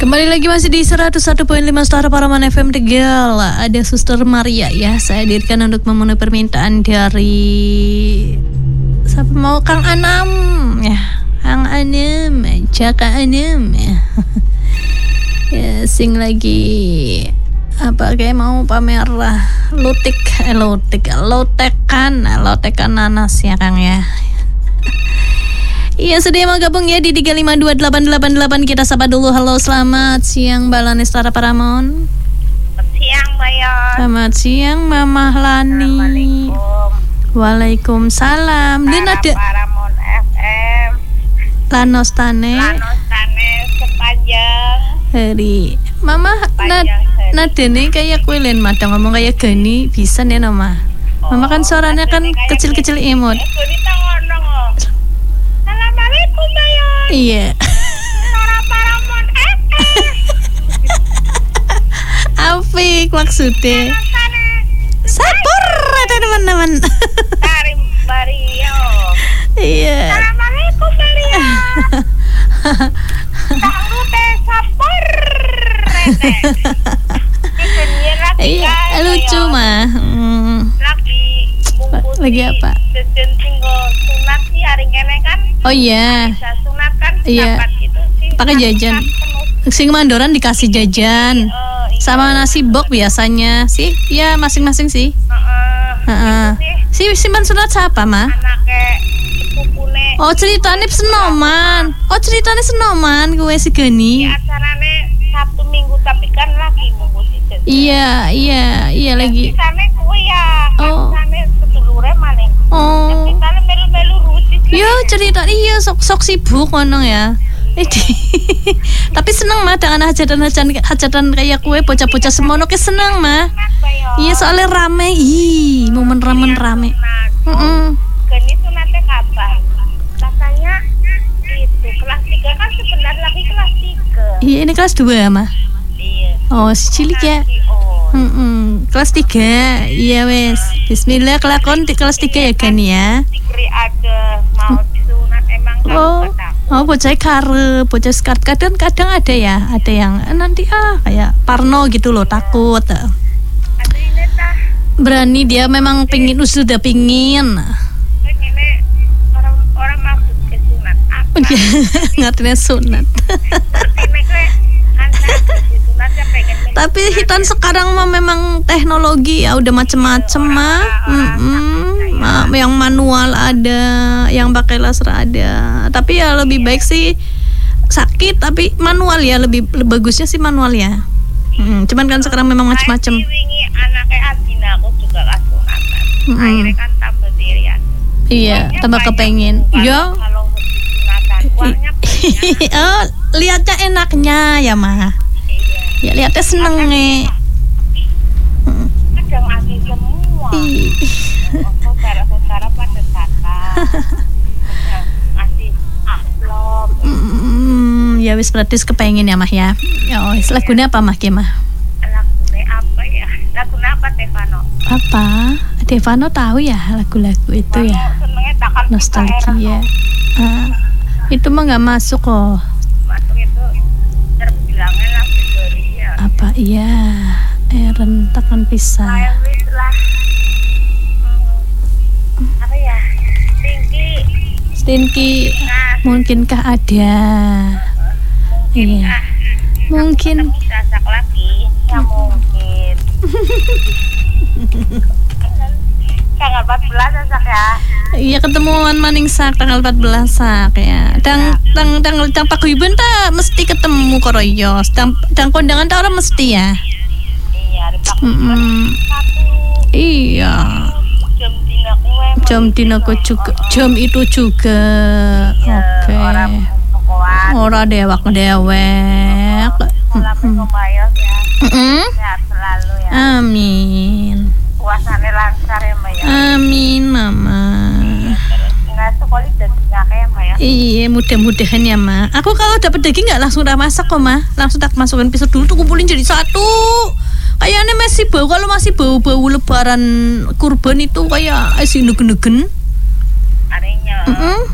Kembali lagi masih di 101.5 Star Paraman FM Tegal. Ada Suster Maria ya. Saya hadirkan untuk memenuhi permintaan dari siapa mau Kang Anam ya. Kang Anam, Jaka Anam ya. Ya, sing lagi apa kayak mau pamer lotekan nanas ya Kang ya. Iya, sudah mau gabung ya di 3528888. Kita sapa dulu. Halo, selamat siang Mbak Lani Stara Paramon. Selamat siang Mbak Yon. Selamat siang Mama Lani. Waalaikumsalam. Din ada Paramon FM. Lanostane sepanjang hari. Mama nadene kayak kue len madang ngomong kayak gani bisa nih Mama. Mama kan suaranya kan kecil-kecil imut. Assalamualaikum Mbak Yon. Iya. Stara Paramon FM. Apik maksudnya. Sapur ada teman-teman. Dari Mario. Iya. Assalamualaikum Mario. Tahu teh sapur. Iya, lucu mah. Lagi apa? Jajan tinggal sunat sih hari kene kan. Oh iya. Bisa sunat kan. Iya. Itu sih. Pakai jajan. Sing mandoran dikasih jajan. Sama nasi bok biasanya sih. Ya masing-masing sih. Si simpan sunat siapa mah? Anake pupune. Oh ceritanya senoman gue si Gani. Acarane Sabtu Minggu tapi kan lagi mungkus jajan. Iya lagi. Sana kuwi ya. Oh. Sana sedulure maning. Oh. Sana melu-melu rutin. Yo cerita iya sok sibuk ngono ya. Tapi seneng mah dengan hajatan kayak kue bocah-bocah semono ke seneng mah. Iya soalnya rame. Momen rame. Geni sunatnya kapan? Katanya itu kelas 3 kan sebenarnya lagi kelas 3. Iya ini kelas 2 mah. Iya. Oh si cilik ya. Kelas 3. Iya wes. Bismillah kelakon di kelas 3 ya kan ya. Dikri ada mau disunat emang Oh bocah kare, bocah skat kadang ada ya, ada yang nanti kayak Parno gitu loh takut. Ada ini tah. Berani dia memang sudah pingin. Ini orang maksud ke sunat apa? Ngertinya sunat. Ini gue sunat ya pengen. Tapi hitan sekarang mah memang teknologi ya udah macem-macem mah. Yang manual ada, yang pakai laser ada. Tapi ya lebih baik sih sakit tapi manual ya lebih bagusnya sih manual ya. Cuman kan sekarang memang macem-macem. Wingi anaknya Adina aku juga kasunatan. Akhirnya kan tambah dirian. Iya, tambah kepengen. Ya. Kalau sunatan uangnya banyak. Oh, lihatnya enaknya ya mah. Iya. Ya lihatnya seneng nih. Ada ngasih semua. Saudara-saudara pada datang. Ngasih amplop. Ya wis berarti kepengen ya mah ya. Ya wis lagunya apa mah mah? Lagunya apa ya? Lagunya apa Stefano? Apa? Stefano tahu ya lagu-lagu itu ya. Nostalgia. Itu mah nggak masuk kok. Masuk itu terbilangnya lagu dari ya. Apa iya? Rentakan pisah. Kayak wis lah. Apa ya? Stinky. Mungkinkah ada? Iya. Mungkin. Sasak lagi. Ya mungkin. Tanggal 14 sasak ya. Iya ketemuan maning sak tanggal 14 sak ya. Tanggal paguyuban ta mesti ketemu koroyos. Tang kondangan ta orang mesti ya. Iya, di paguyuban. Iya. Jam dinaku juga. Jam itu juga. Oke. Ora dewek. Sehat selalu ya. Amin. Puasanya lancar ya Mbak ya. Amin mama. Nggak sekolah dagingnya kayak Mbak ya. Iya mudah-mudahan ya ma. Aku kalau dapat daging nggak langsung udah masak kok ma. Langsung tak masukin pisau dulu tuh kumpulin jadi satu. Kayaknya masih bau, kalau masih bau-bau lebaran kurban itu kayak negen-negen. Arenya